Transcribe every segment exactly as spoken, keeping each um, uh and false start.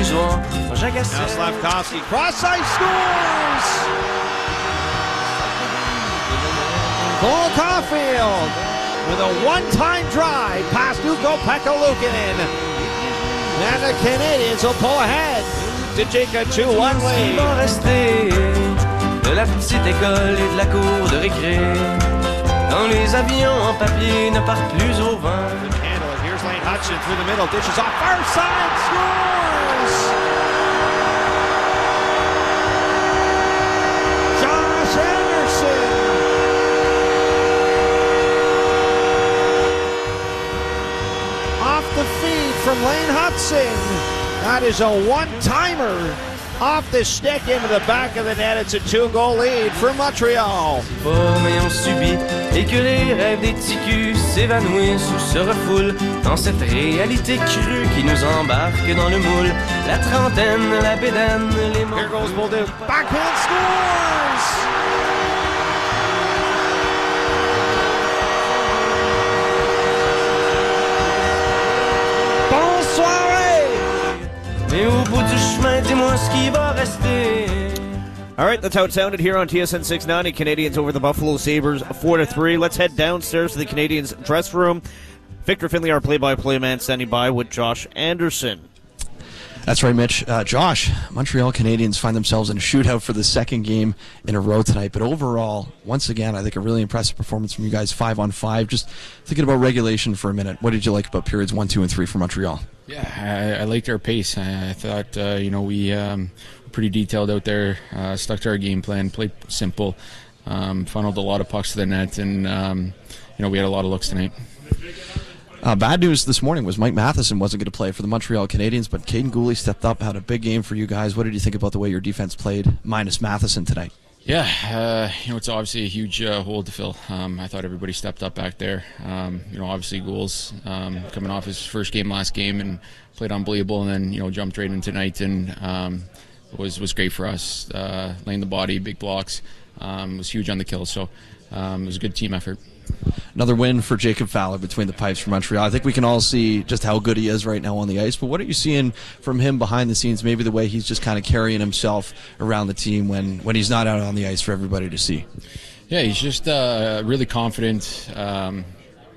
soirs quand j'agaçais. Now Slavkovsky, cross-ice scores! Cole Caulfield with a one-time drive past Ukko-Pekka Luukkonen. And the Canadiens will pull ahead to take a two one lead. De la petite école et de la cour de récré. Quand les avions en papier ne partent plus au vent. Handle it. Here's Lane Hutson through the middle. Dishes off far side. Scores! Josh Anderson. Off the feed from Lane Hutson. That is a one-timer. Off the stick into the back of the net. It's a two-goal lead for Montreal. Pas, mais on subit et que les rêves des ticus s'évanouissent ou se refoulent dans cette réalité crue qui nous embarque dans le moule. La trentaine, la bédaine, les mots. Here goes Bolduc. Backhand scores! Bonsoir! Mais au bout du chemin, dis-moi ce qui va rester. All right, that's how it sounded here on T S N six ninety. Canadians over the Buffalo Sabres four to three. Let's head downstairs to the Canadians' dress room. Victor Finley, our play-by-play man, standing by with Josh Anderson. That's right, Mitch. Uh, Josh, Montreal Canadiens find themselves in a shootout for the second game in a row tonight. But overall, once again, I think a really impressive performance from you guys, five on five. Just thinking about regulation for a minute. What did you like about periods one, two, and three for Montreal? Yeah, I, I liked our pace. I, I thought, uh, you know, we um, were pretty detailed out there, uh, stuck to our game plan, played simple, um, funneled a lot of pucks to the net, and, um, you know, we had a lot of looks tonight. Uh, bad news this morning was Mike Matheson wasn't going to play for the Montreal Canadiens, but Caden Gooley stepped up, had a big game for you guys. What did you think about the way your defense played minus Matheson tonight? Yeah, uh, you know, it's obviously a huge uh, hole to fill. Um, I thought everybody stepped up back there. Um, you know, obviously Goals um, coming off his first game last game and played unbelievable, and then, you know, jumped right in tonight and um, was was great for us. Uh, laying the body, big blocks, um, was huge on the kill. So um, it was a good team effort. Another win for Jacob Fowler between the pipes for Montreal. I think we can all see just how good he is right now on the ice, but what are you seeing from him behind the scenes, maybe the way he's just kind of carrying himself around the team when, when he's not out on the ice for everybody to see? Yeah, he's just a really confident um,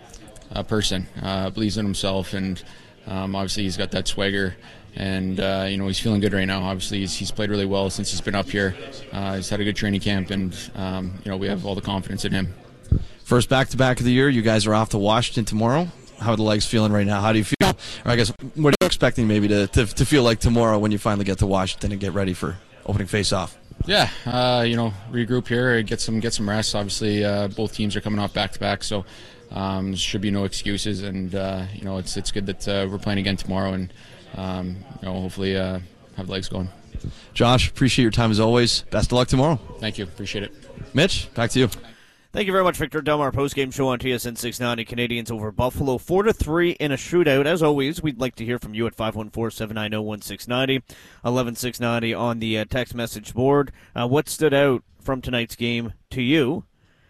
uh, person, uh, believes in himself, and um, obviously he's got that swagger. And, uh, you know, he's feeling good right now. Obviously, he's, he's played really well since he's been up here. Uh, he's had a good training camp, and, um, you know, we have all the confidence in him. First back-to-back of the year, you guys are off to Washington tomorrow. How are the legs feeling right now? How do you feel? Or I guess, what are you expecting maybe to, to, to feel like tomorrow when you finally get to Washington and get ready for opening face-off? Yeah, uh, you know, regroup here, get some get some rest. Obviously, uh, both teams are coming off back-to-back, so um, there should be no excuses. And, uh, you know, it's it's good that uh, we're playing again tomorrow, and, um, you know, hopefully uh, have legs going. Josh, appreciate your time as always. Best of luck tomorrow. Thank you. Appreciate it. Mitch, back to you. Thank you very much, Victor Delmar. Post-game show on T S N six ninety. Canadians over Buffalo four to three in a shootout. As always, we'd like to hear from you at five one four, seven nine zero, one six nine zero, eleven six ninety on the uh, text message board. Uh, what stood out from tonight's game to you?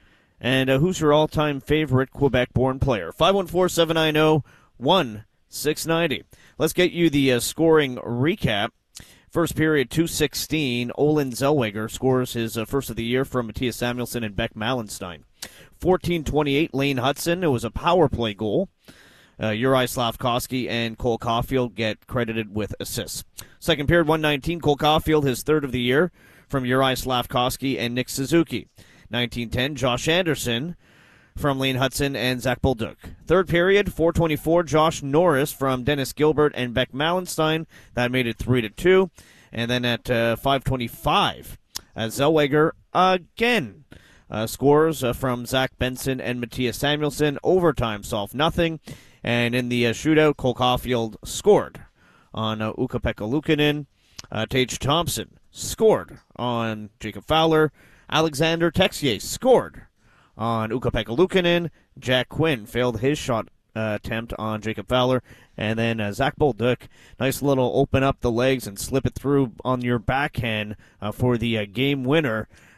And uh, who's your all-time favorite Quebec-born player? five one four, seven nine zero, one six nine zero. Let's get you the uh, scoring recap. First period, two sixteen, Olin Zellweger scores his uh, first of the year from Matthias Samuelsson and Beck Malenstein. fourteen twenty-eight, Lane Hutson. It was a power play goal. Uh, Uri Slavkovsky and Cole Caulfield get credited with assists. Second period, one nineteen, Cole Caulfield, his third of the year from Uri Slavkovsky and Nick Suzuki. nineteen ten, Josh Anderson from Lane Hutson and Zach Bolduc. Third period, four twenty-four, Josh Norris from Dennis Gilbert and Beck Malenstein. That made it three to two. And then at uh, five twenty-five, uh, Zellweger again uh, scores uh, from Zach Benson and Matthias Samuelsson. Overtime solved nothing. And in the uh, shootout, Cole Caulfield scored on uh, Ukko-Pekka Luukkonen. Uh, Tage Thompson scored on Jacob Fowler. Alexander Texier scored on Ukko-Pekka Luukkonen. Jack Quinn failed his shot uh, attempt on Jacob Fowler. And then uh, Zach Bolduc, nice little open up the legs and slip it through on your backhand uh, for the uh, game winner.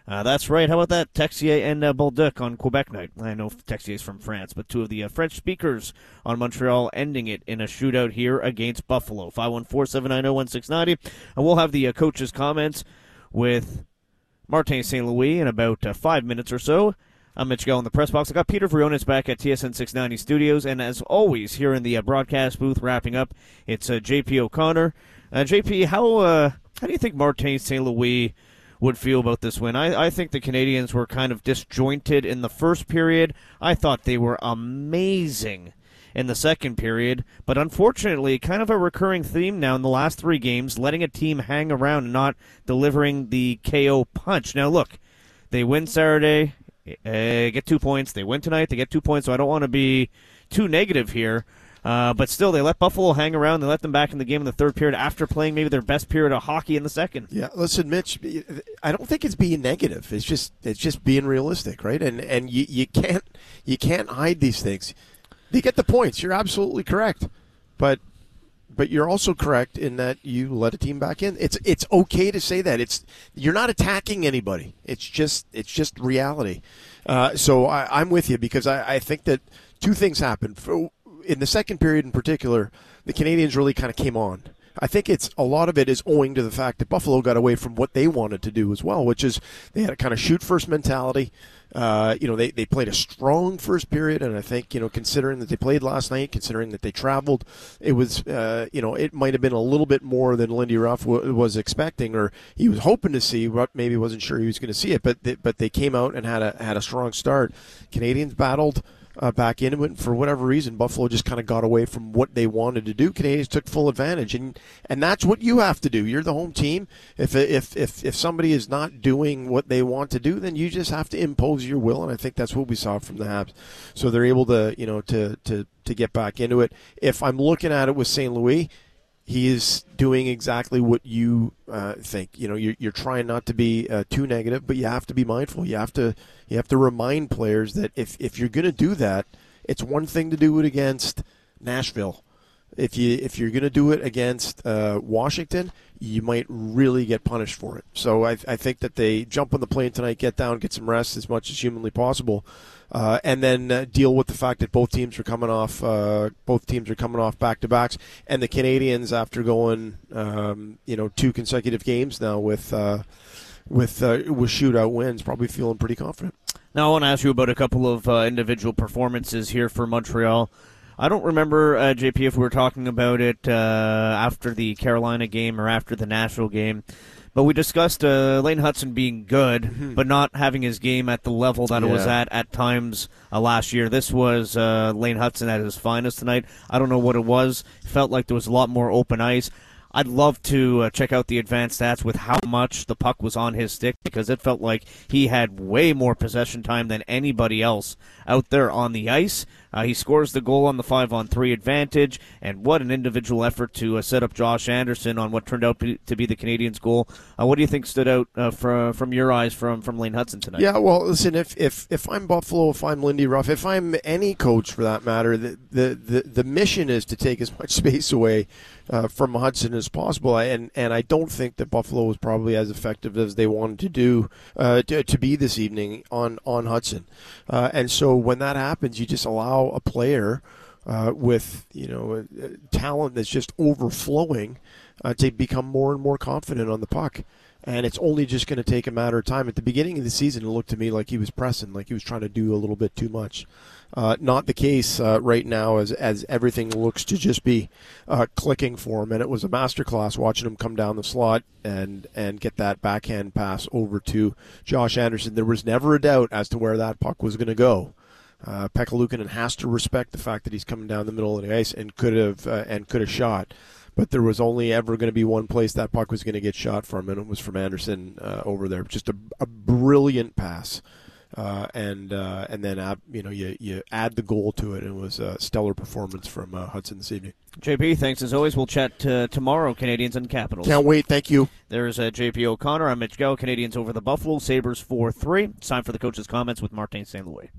Uh, that's right. How about that? Texier and uh, Bolduc on Quebec night. I know Texier's from France, but two of the uh, French speakers on Montreal ending it in a shootout here against Buffalo. five one four, seven nine zero, one six nine zero. And we'll have the uh, coach's comments with Martin Saint Louis in about uh, five minutes or so. I'm Mitch Gell in the press box. I got Peter Vrionis back at T S N six ninety Studios, and as always, here in the uh, broadcast booth wrapping up, it's uh, J P O'Connor. Uh, J P, how uh, how do you think Martin Saint Louis would feel about this win? I, I think the Canadians were kind of disjointed in the first period. I thought they were amazing in the second period, but unfortunately, kind of a recurring theme now in the last three games, letting a team hang around and not delivering the K O punch. Now, look, they win Saturday, uh, get two points. They win tonight, they get two points, so I don't want to be too negative here. Uh, but still, they let Buffalo hang around. They let them back in the game in the third period after playing maybe their best period of hockey in the second. Yeah, listen, Mitch, I don't think it's being negative. It's just it's just being realistic, right? And and you, you can't you can't hide these things. They get the points. You're absolutely correct, but but you're also correct in that you let a team back in. It's it's okay to say that. It's you're not attacking anybody. It's just it's just reality. Uh, so I, I'm with you because I, I think that two things happened. For, in the second period in particular, the Canadians really kind of came on. I think it's a lot of it is owing to the fact that Buffalo got away from what they wanted to do as well, which is they had a kind of shoot first mentality. Uh, you know, they, they played a strong first period, and I think, you know, considering that they played last night, considering that they traveled, it was, uh, you know, it might have been a little bit more than Lindy Ruff w- was expecting, or he was hoping to see, but maybe wasn't sure he was going to see it. But they, but they came out and had a had a strong start. Canadians battled Uh, back into it, and for whatever reason, Buffalo just kind of got away from what they wanted to do. Canadians took full advantage, and and that's what you have to do. You're the home team. If if if if somebody is not doing what they want to do, then you just have to impose your will, and I think that's what we saw from the Habs. So they're able to you know to to to get back into it. If I'm looking at it with Saint Louis, he is doing exactly what you uh, think. You know, you're, you're trying not to be uh, too negative, but you have to be mindful. You have to you have to remind players that if, if you're going to do that, it's one thing to do it against Nashville. If you if you're going to do it against uh, Washington, you might really get punished for it. So I, I think that they jump on the plane tonight, get down, get some rest as much as humanly possible. Uh, and then uh, deal with the fact that both teams are coming off. Uh, both teams are coming off back to backs, and the Canadians, after going, um, you know, two consecutive games now with uh, with uh, with shootout wins, probably feeling pretty confident. Now I want to ask you about a couple of uh, individual performances here for Montreal. I don't remember, uh, J P, if we were talking about it uh, after the Carolina game or after the Nashville game. But we discussed uh, Lane Hutson being good, mm-hmm. but not having his game at the level that yeah. it was at at times uh, last year. This was uh, Lane Hutson at his finest tonight. I don't know what it was. It felt like there was a lot more open ice. I'd love to uh, check out the advanced stats with how much the puck was on his stick, because it felt like he had way more possession time than anybody else out there on the ice. Uh, he scores the goal on the five-on-three advantage, and what an individual effort to uh, set up Josh Anderson on what turned out to be the Canadians' goal. Uh, what do you think stood out uh, from from your eyes from, from Lane Hutson tonight? Yeah, well, listen, if, if, if I'm Buffalo, if I'm Lindy Ruff, if I'm any coach for that matter, the the, the, the mission is to take as much space away uh, from Hudson as possible, and and I don't think that Buffalo was probably as effective as they wanted to do uh, to, to be this evening on, on Hudson. Uh, and so when that happens, you just allow a player uh, with you know a, a talent that's just overflowing uh, to become more and more confident on the puck, and it's only just going to take a matter of time. At the beginning of the season, it looked to me like he was pressing, like he was trying to do a little bit too much. Uh, not the case uh, right now, as as everything looks to just be uh, clicking for him, and it was a masterclass watching him come down the slot and and get that backhand pass over to Josh Anderson. There was never a doubt as to where that puck was going to go. Uh, Pekka Luukkonen has to respect the fact that he's coming down the middle of the ice and could have uh, and could have shot, but there was only ever going to be one place that puck was going to get shot from, and it was from Anderson uh, over there. Just a, a brilliant pass, uh, and uh, and then uh, you know you you add the goal to it, and it was a stellar performance from uh, Hudson this evening. J P, thanks as always. We'll chat uh, tomorrow, Canadians and Capitals. Can't wait. Thank you. There's uh, J P O'Connor. I'm Mitch Gell. Canadians over the Buffalo Sabres four three. It's time for the coach's comments with Martin Saint Louis.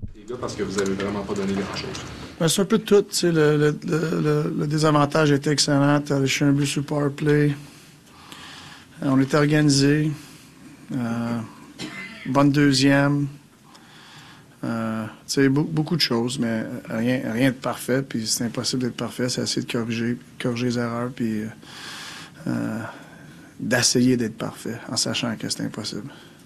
Ben, c'est un peu de tout. Tu sais, le, le, le, le désavantage était excellent. Tu as réussi un but sur power play. Euh, on était organisé. Euh, bonne deuxième. Euh, tu sais, beaucoup de choses, mais rien, rien de parfait. Puis c'est impossible d'être parfait. C'est essayer de corriger, corriger les erreurs, puis euh, d'essayer d'être parfait, en sachant que c'est impossible.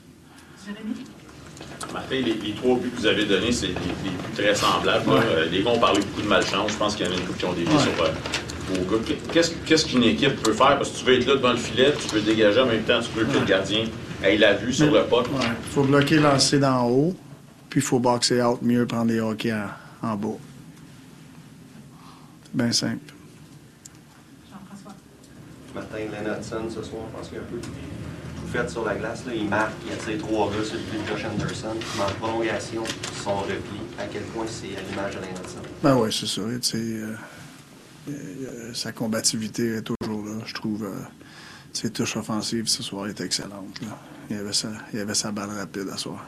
Martin, les, les trois buts que vous avez donnés, c'est des, des buts très semblables. Ouais. Euh, les gars ont parlé beaucoup de malchance. Je pense qu'il y en a une couple qui ont dévié ouais. sur euh, vos gars. Qu'est-ce, qu'est-ce qu'une équipe peut faire? Parce que tu veux être là devant le filet, tu veux dégager en même temps, tu veux que ouais. le gardien ait la vue sur Mais, le puck. Il ouais. faut bloquer, lancer d'en haut, puis il faut boxer out mieux, prendre les hockey en, en bas. C'est bien simple. Jean-François. Martin Lennartson, ce soir, je pense qu'il y a un peu tout fait sur la glace. Là. Il marque, il attire trois gars sur le but de Josh Anderson. En prolongation, son repli. À quel point c'est à l'image de Lennartson? Ben oui, c'est ça. Tu sais, euh, euh, sa combativité est toujours là. Je trouve euh, ses touches offensives ce soir étaient excellentes. Là. Il, avait sa, il avait sa balle rapide à soir.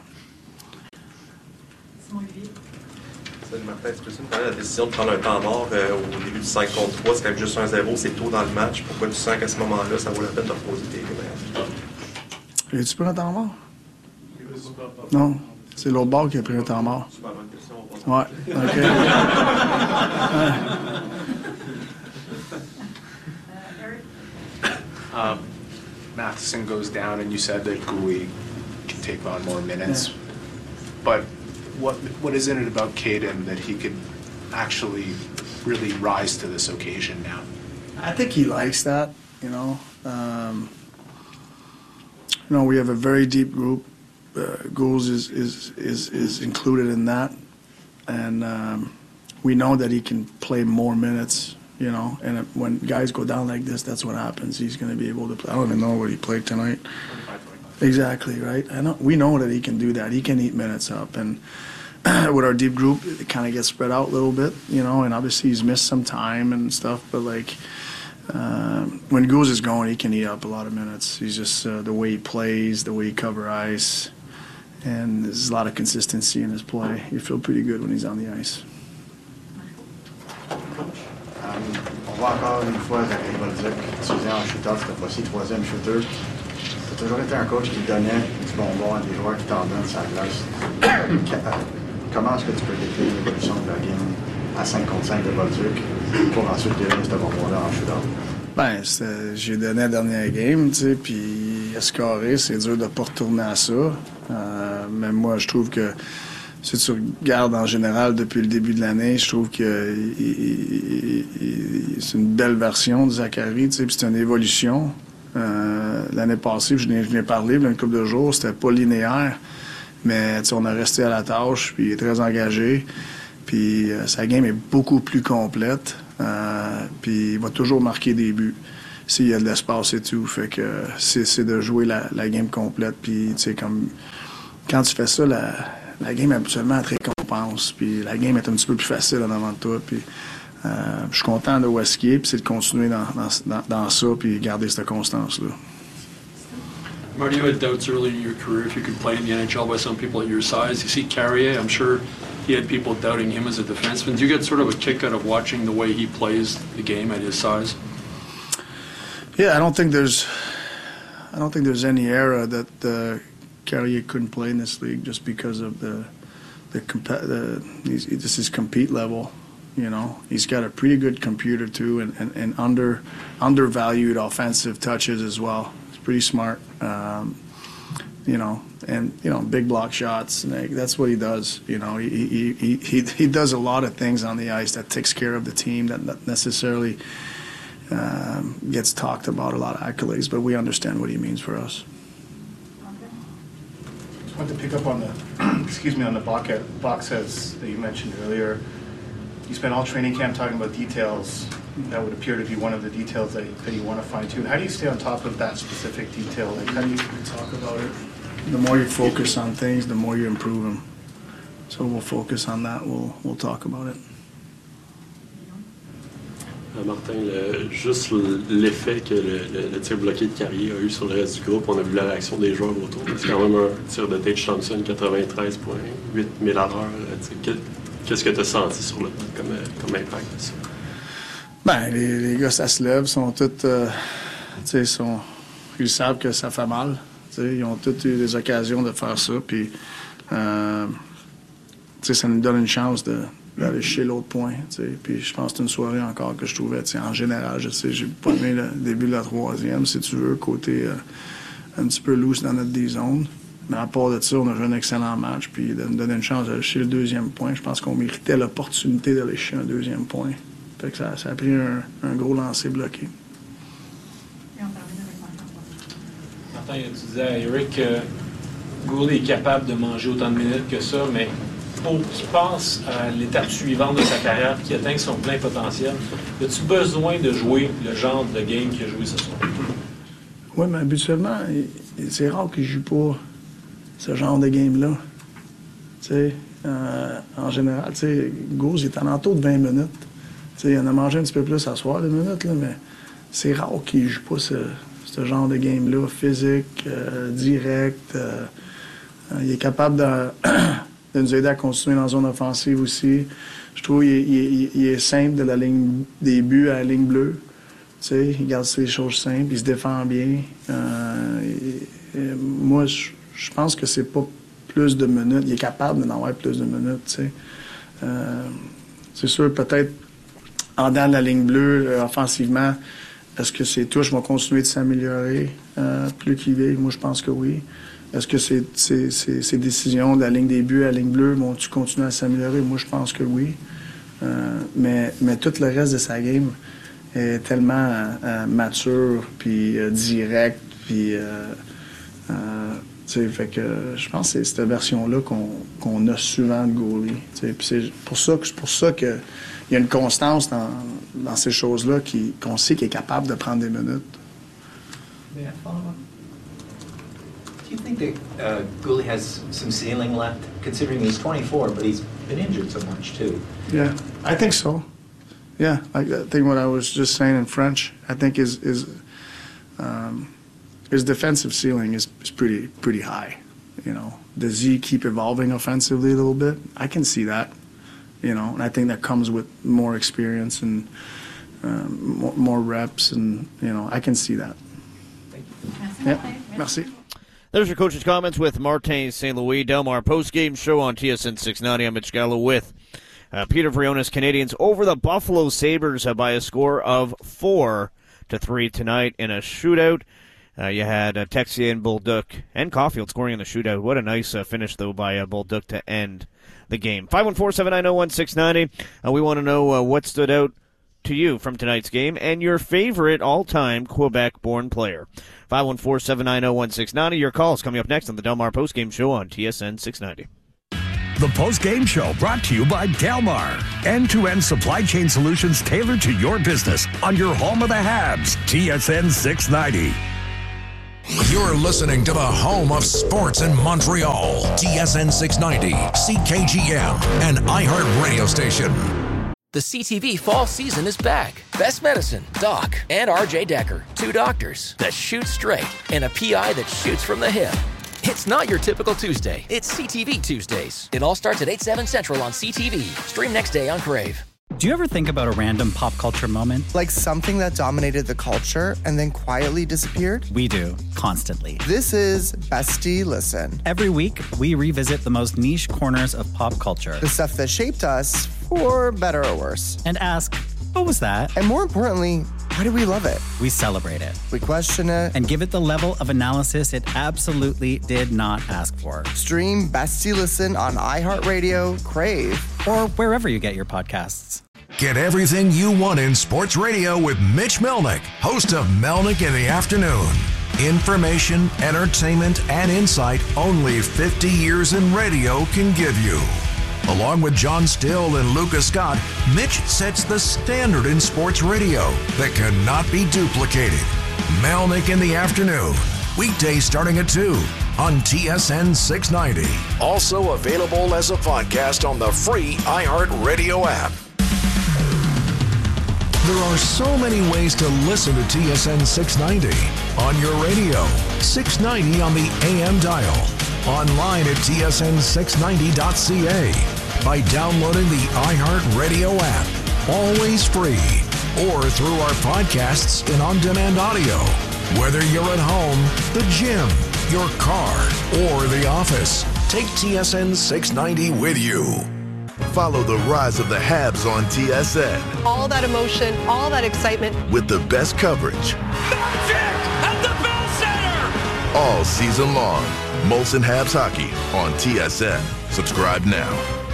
Salut Martin, tu peux-tu me parler de la décision de prendre un temps mort euh, au début du cinq contre trois? C'est quand même juste un zéro, c'est tôt dans le match. Pourquoi tu sens qu'à ce moment-là, ça vaut la peine de reposer tes mains? As-tu pris un temps mort? Non, c'est l'autre bord qui a pris un temps mort. Super bonne question. Ouais, OK. um, Matheson goes down and you said that Gouli can take on more minutes. Yeah. But what what is it about Caden that he could actually really rise to this occasion now? I think he likes that, you know. Um, you know, we have a very deep group. Uh, Gould is, is is is included in that, and um, we know that he can play more minutes. You know, and when guys go down like this, that's what happens. He's going to be able to play. I don't even know what he played tonight. Exactly, right? I know, we know that he can do that. He can eat minutes up. And with our deep group, it kind of gets spread out a little bit, you know, and obviously he's missed some time and stuff. But, like, uh, when Goose is going, he can eat up a lot of minutes. He's just uh, the way he plays, the way he cover ice. And there's a lot of consistency in his play. You feel pretty good when he's on the ice. Um, on voit encore une fois Zachary Bolduc utilisé en shooter, cette fois-ci troisième shooter. Tu as toujours été un coach qui donnait du bonbon à des joueurs qui t'en donnent sa glace. Comment est-ce que tu peux décrire l'évolution de la game à cinq contre cinq de Bolduc pour ensuite donner ce bonbon-là en shooter? Ben, j'ai donné la dernière game, tu sais, puis il a scoré, c'est dur de ne pas retourner à ça. Euh, mais moi, je trouve que si tu regardes en général depuis le début de l'année, je trouve que il, il, il, c'est une belle version de Zachary, tu sais, puis c'est une évolution. Euh, l'année passée, je n'ai, je n'ai parlé, il y a une couple de jours, c'était pas linéaire, mais tu sais, on a resté à la tâche, puis il est très engagé, puis euh, sa game est beaucoup plus complète, euh, puis il va toujours marquer des buts s'il y a de l'espace et tout, fait que c'est, c'est de jouer la, la game complète, puis tu sais, comme quand tu fais ça, la La game, habituellement, elle te récompense. Puis la game est un petit peu plus facile en avant de toi. Puis euh, je suis content de où est-ce qu'il est. Puis c'est de continuer dans, dans, dans ça puis garder cette constance-là. Marty, you had doubts early in your career if you could play in the N H L by some people at your size. You see Carrier, I'm sure he had people doubting him as a defenseman. Do you get sort of a kick out of watching the way he plays the game at his size? Yeah, I don't think there's, I don't think there's any era that uh, Carrier couldn't play in this league just because of the the, comp- the he's, this is compete level, you know. He's got a pretty good computer too, and, and, and under undervalued offensive touches as well. He's pretty smart, um, you know, and you know big block shots. And that's what he does. You know, he he, he he he does a lot of things on the ice that takes care of the team that not necessarily um, gets talked about a lot of accolades, but we understand what he means for us. I want to pick up on the, excuse me, on the box heads that you mentioned earlier. You spent all training camp talking about details. That would appear to be one of the details that, that you want to fine tune. How do you stay on top of that specific detail? Like, how do you talk about it? The more you focus on things, the more you improve them. So we'll focus on that. We'll we'll talk about it. Martin, le, juste l'effet que le, le, le tir bloqué de Carrier a eu sur le reste du groupe, on a vu la réaction des joueurs autour. C'est quand même un tir de Tage Thompson, quatre-vingt-treize virgule huit mille à l'heure. Qu'est-ce que tu as senti sur le comme, comme impact de ça? Ben, les, les gars, ça se lève, sont tous, euh, tu sais, sont, ils savent que ça fait mal. T'sais, ils ont toutes eu des occasions de faire ça. Puis, euh, ça nous donne une chance de, d'aller chez l'autre point. T'sais. Puis, je pense que c'est une soirée encore que je trouvais, en général, je sais, j'ai pas aimé le début de la troisième, si tu veux, côté euh, un petit peu loose dans notre D-zone. Mais à part de ça, on a joué un excellent match. Puis, de nous donner une chance d'aller chez le deuxième point, je pense qu'on méritait l'opportunité d'aller chez un deuxième point. Fait que ça, ça a pris un, un gros lancer bloqué. Martin, tu disais à Eric que Goulet est capable de manger autant de minutes que ça, mais pour qu'il passe à l'étape suivante de sa carrière, qu'il atteigne son plein potentiel, as-tu besoin de jouer le genre de game qu'il a joué ce soir? Oui, mais habituellement, c'est rare qu'il ne joue pas ce genre de game-là. Tu sais, euh, en général, tu sais, Goulet est en entour de vingt minutes. T'sais, il en a mangé un petit peu plus à soir, des minutes, là, mais c'est rare qu'il ne joue pas ce, ce genre de game-là, physique, euh, direct. Euh, euh, il est capable de, de nous aider à continuer dans la zone offensive aussi. Je trouve qu'il il, il est simple de la ligne des buts à la ligne bleue. T'sais, il garde ses choses simples, il se défend bien. Euh, et, et moi, je, je pense que c'est pas plus de minutes. Il est capable d'en avoir plus de minutes. T'sais. Euh, c'est sûr, peut-être en dedans de la ligne bleue, euh, offensivement, est-ce que ses touches vont continuer de s'améliorer euh, plus qu'il vieillit? Moi, je pense que oui. Est-ce que ces, ces, ces, ces décisions de la ligne des buts à la ligne bleue vont-tu continuer à s'améliorer? Moi, je pense que oui. Euh, mais, mais tout le reste de sa game est tellement euh, mature, puis euh, direct, puis... Euh, euh, fait que je pense que c'est cette version-là qu'on, qu'on a souvent de Goulet. Puis c'est pour ça que c'est pour ça que il y a une constance dans, dans ces choses-là qui, qu'on sait qu'il est capable de prendre des minutes. May I follow up? Do you think that uh, Goulet has some ceiling left, considering he's twenty-four, but he's been injured so much too? Yeah, I think so. Yeah, I, I think what I was just saying in French, I think his his um, his defensive ceiling is, is pretty pretty high. You know, does he keep evolving offensively a little bit? I can see that. You know, and I think that comes with more experience and um, more, more reps, and you know, I can see that. Thank you. Yeah, merci. There's your coach's comments with Martin Saint Louis. Delmar post-game show on T S N six ninety. I'm Mitch Gallo with uh, Peter Vrionis. Canadians over the Buffalo Sabres uh, by a score of four to three tonight in a shootout. Uh, you had uh, Texier and Bolduc and Caulfield scoring in the shootout. What a nice uh, finish, though, by uh, Bolduc to end the game. five one four, seven nine zero, one six nine zero. Uh, we want to know uh, what stood out to you from tonight's game and your favorite all-time Quebec-born player. five one four, seven nine zero, one six nine zero. Your calls coming up next on the Delmar Postgame Show on T S N six ninety. The Postgame Show brought to you by Delmar. End-to-end supply chain solutions tailored to your business on your home of the Habs. T S N six ninety. You're listening to the home of sports in Montreal. T S N six ninety, C K G M, and iHeart Radio Station. The C T V fall season is back. Best Medicine, Doc, and R J Decker. Two doctors that shoot straight and a P I that shoots from the hip. It's not your typical Tuesday. It's C T V Tuesdays. It all starts at eight, seven Central on C T V. Stream next day on Crave. Do you ever think about a random pop culture moment? Like something that dominated the culture and then quietly disappeared? We do, constantly. This is Bestie Listen. Every week, we revisit the most niche corners of pop culture. The stuff that shaped us, for better or worse. And ask, what was that? And more importantly, why do we love it? We celebrate it. We question it. And give it the level of analysis it absolutely did not ask for. Stream Bestie Listen on iHeartRadio, Crave, or wherever you get your podcasts. Get everything you want in sports radio with Mitch Melnick, host of Melnick in the Afternoon. Information, entertainment, and insight only fifty years in radio can give you. Along with John Still and Lucas Scott, Mitch sets the standard in sports radio that cannot be duplicated. Melnick in the Afternoon, weekdays starting at two on T S N six ninety. Also available as a podcast on the free iHeartRadio app. There are so many ways to listen to T S N six ninety. On your radio, six ninety on the A M dial. Online at T S N six ninety dot C A. By downloading the iHeartRadio app. Always free. Or through our podcasts and on-demand audio. Whether you're at home, the gym, your car, or the office. Take T S N six ninety with you. Follow the rise of the Habs on T S N. All that emotion, all that excitement. With the best coverage. Magic at the Bell Center! All season long. Molson Habs Hockey on T S N. Subscribe now.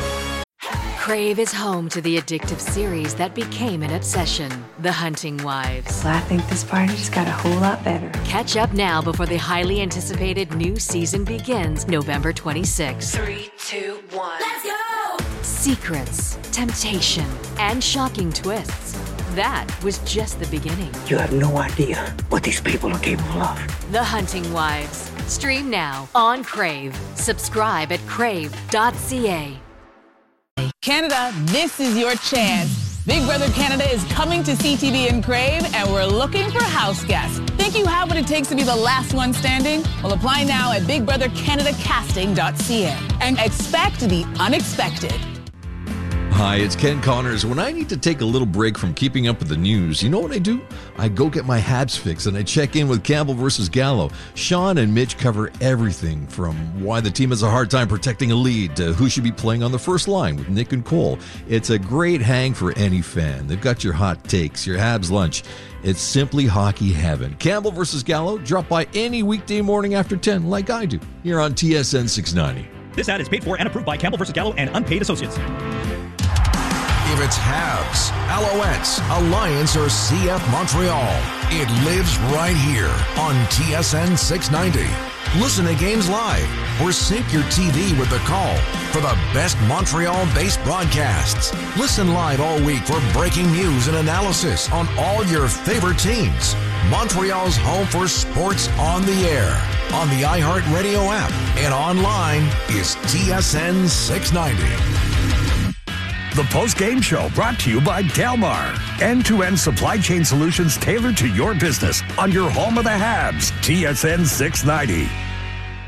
Crave is home to the addictive series that became an obsession, The Hunting Wives. Well, I think this party just got a whole lot better. Catch up now before the highly anticipated new season begins November twenty-sixth. Three, two, one. Let's go! Secrets, temptation, and shocking twists. That was just the beginning. You have no idea what these people are capable of. The Hunting Wives. Stream now on Crave. Subscribe at crave dot c a. Canada, this is your chance. Big Brother Canada is coming to C T V and Crave, and we're looking for house guests. Think you have what it takes to be the last one standing? Well, apply now at big brother canada casting dot c a and expect the unexpected. Hi, it's Ken Connors. When I need to take a little break from keeping up with the news, you know what I do? I go get my Habs fix and I check in with Campbell versus Gallo. Sean and Mitch cover everything from why the team has a hard time protecting a lead to who should be playing on the first line with Nick and Cole. It's a great hang for any fan. They've got your hot takes, your Habs lunch. It's simply hockey heaven. Campbell versus Gallo, drop by any weekday morning after ten like I do here on T S N six ninety. This ad is paid for and approved by Campbell versus Gallo and unpaid associates. If it's Habs, Alouettes, Alliance, or C F Montreal, it lives right here on T S N six ninety. Listen to games live or sync your T V with the call for the best Montreal-based broadcasts. Listen live all week for breaking news and analysis on all your favorite teams. Montreal's home for sports on the air, on the iHeartRadio app, and online is T S N six ninety. The post-game show brought to you by Delmar. End-to-end supply chain solutions tailored to your business on your home of the Habs. T S N six ninety.